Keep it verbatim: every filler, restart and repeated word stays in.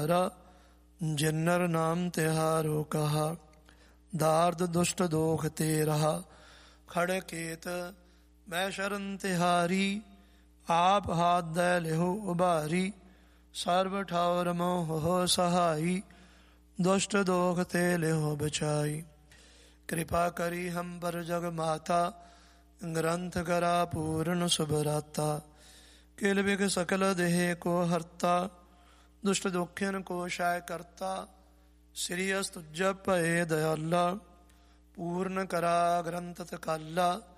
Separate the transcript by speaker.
Speaker 1: ਜਿਨਰ ਨਾਮ ਤਿਹਾਰੋ ਕਹਾ। ਦਾਰਦ ਦੁਸ਼ਟ ਦੋਖ ਤੇ ਰਹਾ। ਖੜ ਕੇਤ ਮੈਂ ਸ਼ਰਨ ਤਿਹਾਰੀ। ਆਪ ਹਾਥ ਦੈ ਲਿਹੋ ਉਬਾਰੀ। ਸਰਬ ਠਾਉਰ ਮੋਹ ਸਹਾਈ। ਦੁਸ਼ਟ ਦੋਖ ਤੇ ਲਿਹੋ ਬਚਾਈ। ਕਿਰਪਾ ਕਰੀ ਹਮ ਪਰ ਜਗ ਮਾਤਾ। ਗ੍ਰੰਥ ਕਰਾ ਪੂਰਨ ਸੁਭਰਾਤਾ। ਕਿਲ ਬਿਗ ਸਕਲ ਦੇਹ ਕੋ ਹਰਤਾ। ਦੁਸ਼ਟ ਦੋਖਿਨ ਕੋ ਸ਼ਾਇ ਕਰਤਾ। ਸ੍ਰੀ ਅਸਤੁਜ ਭਏ ਦਇਆਲਾ। ਪੂਰਨ ਕਰਾ ਗ੍ਰੰਥ ਤਕਾਲਾ।